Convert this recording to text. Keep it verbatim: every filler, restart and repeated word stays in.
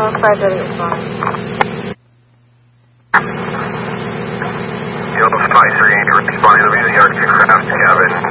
Uh, five thirty is fine. Yo, five three, responding to the Arctic craft cabin.